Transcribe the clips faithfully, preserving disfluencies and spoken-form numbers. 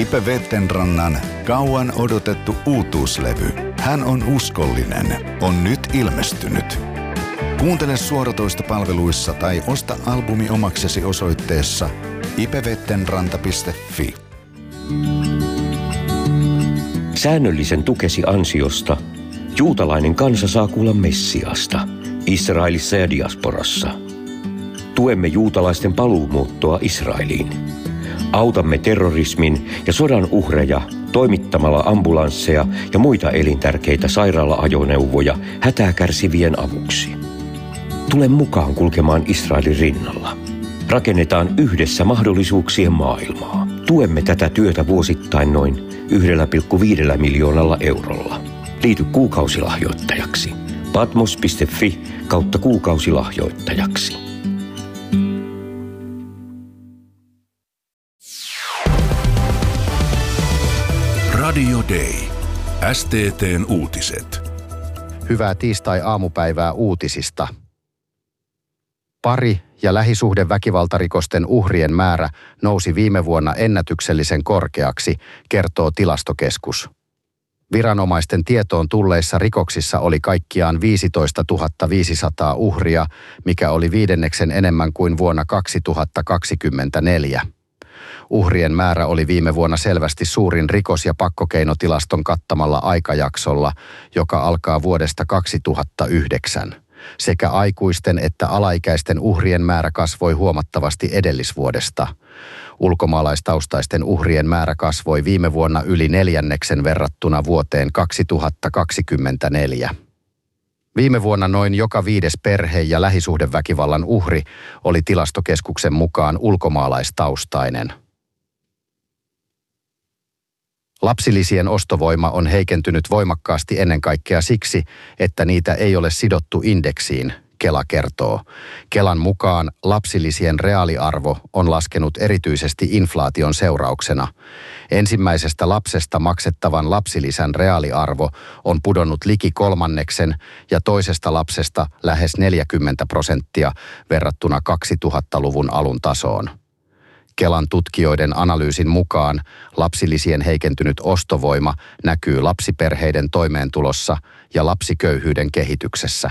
Ipe Vettenrannan kauan odotettu uutuuslevy Hän on uskollinen on nyt ilmestynyt. Kuuntele suoratoistopalveluissa tai osta albumi omaksesi osoitteessa ipevettenranta piste fi. Säännöllisen tukesi ansiosta juutalainen kansa saa kuulla Messiasta Israelissa ja diasporassa. Tuemme juutalaisten paluumuuttoa Israeliin. Autamme terrorismin ja sodan uhreja toimittamalla ambulansseja ja muita elintärkeitä sairaala-ajoneuvoja hätää kärsivien avuksi. Tule mukaan kulkemaan Israelin rinnalla. Rakennetaan yhdessä mahdollisuuksien maailmaa. Tuemme tätä työtä vuosittain noin yksi pilkku viisi miljoonalla eurolla. Liity kuukausilahjoittajaksi. patmos piste fi kautta kuukausilahjoittajaksi. Radio Day. S T T:n uutiset. Hyvää tiistai-aamupäivää uutisista. Pari- ja lähisuhdeväkivaltarikosten uhrien määrä nousi viime vuonna ennätyksellisen korkeaksi, kertoo Tilastokeskus. Viranomaisten tietoon tulleissa rikoksissa oli kaikkiaan viisitoistatuhatta viisisataa uhria, mikä oli viidenneksen enemmän kuin vuonna kaksituhattakaksikymmentäneljä. Uhrien määrä oli viime vuonna selvästi suurin rikos- ja pakkokeinotilaston kattamalla aikajaksolla, joka alkaa vuodesta kaksituhattayhdeksän. Sekä aikuisten että alaikäisten uhrien määrä kasvoi huomattavasti edellisvuodesta. Ulkomaalaistaustaisten uhrien määrä kasvoi viime vuonna yli neljänneksen verrattuna vuoteen kaksituhattakaksikymmentäneljä. Viime vuonna noin joka viides perhe- ja lähisuhdeväkivallan uhri oli Tilastokeskuksen mukaan ulkomaalaistaustainen. Lapsilisien ostovoima on heikentynyt voimakkaasti ennen kaikkea siksi, että niitä ei ole sidottu indeksiin, Kela kertoo. Kelan mukaan lapsilisien reaaliarvo on laskenut erityisesti inflaation seurauksena. Ensimmäisestä lapsesta maksettavan lapsilisän reaaliarvo on pudonnut liki kolmanneksen ja toisesta lapsesta lähes neljäkymmentä prosenttia verrattuna kaksituhattaluvun alun tasoon. Kelan tutkijoiden analyysin mukaan lapsilisien heikentynyt ostovoima näkyy lapsiperheiden toimeentulossa ja lapsiköyhyyden kehityksessä.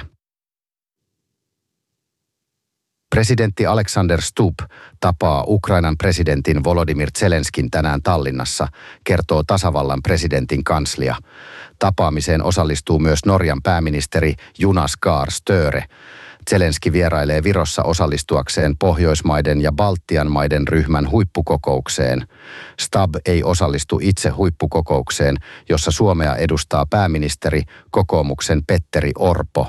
Presidentti Alexander Stubb tapaa Ukrainan presidentin Volodymyr Zelenskin tänään Tallinnassa, kertoo tasavallan presidentin kanslia. Tapaamiseen osallistuu myös Norjan pääministeri Jonas Gahr Støre. Zelenski vierailee Virossa osallistuakseen Pohjoismaiden ja Baltian maiden ryhmän huippukokoukseen. Stubb ei osallistu itse huippukokoukseen, jossa Suomea edustaa pääministeri, kokoomuksen Petteri Orpo.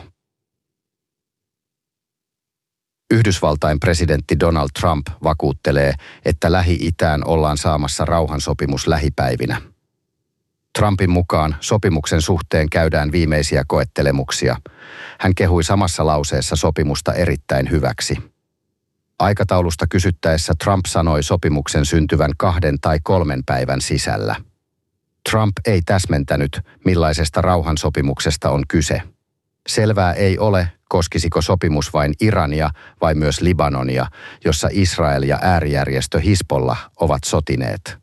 Yhdysvaltain presidentti Donald Trump vakuuttelee, että Lähi-Itään ollaan saamassa rauhansopimus lähipäivinä. Trumpin mukaan sopimuksen suhteen käydään viimeisiä koettelemuksia. Hän kehui samassa lauseessa sopimusta erittäin hyväksi. Aikataulusta kysyttäessä Trump sanoi sopimuksen syntyvän kahden tai kolmen päivän sisällä. Trump ei täsmentänyt, millaisesta rauhansopimuksesta on kyse. Selvää ei ole, koskisiko sopimus vain Irania vai myös Libanonia, jossa Israel ja äärijärjestö Hizbollah ovat sotineet.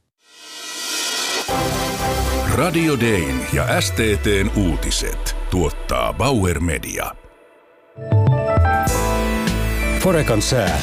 Radio Dayn ja S T T:n uutiset tuottaa Bauer Media. Forekan sää.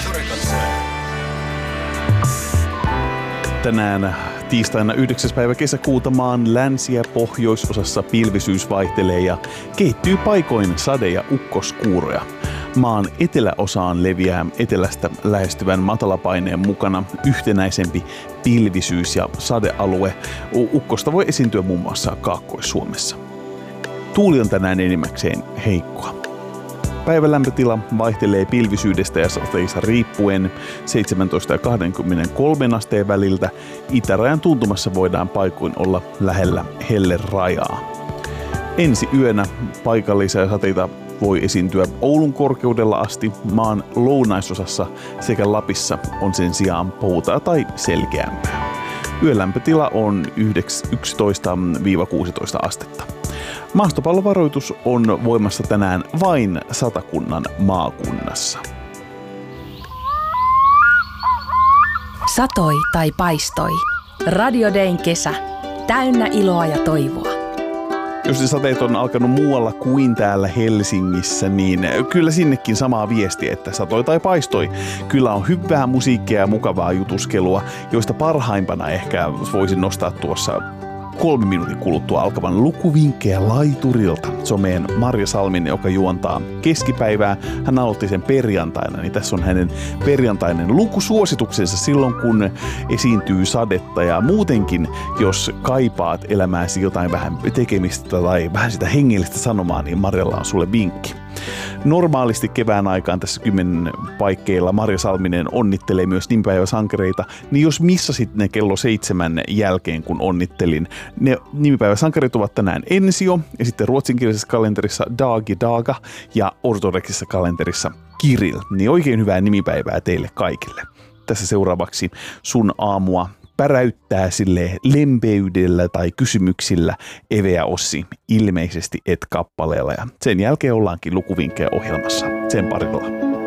Tänään tiistaina yhdeksäs päivä kesäkuuta maan länsi- ja pohjoisosassa pilvisyys vaihtelee ja kehittyy paikoin sade- ja ukkoskuuroja. Maan eteläosaan leviää etelästä lähestyvän matalapaineen mukana yhtenäisempi pilvisyys- ja sadealue. Ukkosta voi esiintyä muun muassa Kaakkois-Suomessa. Tuuli on tänään enimmäkseen heikkoa. Päivän lämpötila vaihtelee pilvisyydestä ja sateista riippuen seitsemäntoista ja kaksikymmentäkolme asteen väliltä. Itärajan tuntumassa voidaan paikoin olla lähellä hellerajaa. Ensi yönä paikallisia sateita voi esiintyä Oulun korkeudella asti. Maan lounaisosassa sekä Lapissa on sen sijaan poutaa tai selkeämpää. Yölämpötila on yksitoista kuusitoista astetta. Maastopallovaroitus on voimassa tänään vain Satakunnan maakunnassa. Satoi tai paistoi. Radio Dayn kesä. Täynnä iloa ja toivoa. Jos ne sateet on alkanut muualla kuin täällä Helsingissä, niin kyllä sinnekin samaa viestiä, että satoi tai paistoi. Kyllä on hyvää musiikkia ja mukavaa jutuskelua, joista parhaimpana ehkä voisin nostaa tuossa kolme minuutin kuluttua alkavan lukuvinkkejä laiturilta. Se on meidän Marja Salminen, joka juontaa keskipäivää. Hän aloitti sen perjantaina, niin tässä on hänen perjantainen lukusuosituksensa silloin, kun esiintyy sadetta. Ja muutenkin, jos kaipaat elämääsi jotain vähän tekemistä tai vähän sitä hengellistä sanomaa, niin Marjalla on sulle vinkki. Normaalisti kevään aikaan tässä kymmenen paikkeilla Marja Salminen onnittelee myös nimipäiväsankareita, niin jos missasit ne kello seitsemän jälkeen, kun onnittelin, ne nimipäiväsankarit ovat tänään Ensio ja sitten ruotsinkielisessä kalenterissa Dagi Daga ja ortodoksisessa kalenterissa Kirill. Niin oikein hyvää nimipäivää teille kaikille. Tässä seuraavaksi sun aamua päräyttää sille lempeydellä tai kysymyksillä Eveä Ossi, ilmeisesti et kappaleella. Ja sen jälkeen ollaankin lukuvinkkejä ohjelmassa. Sen parilla.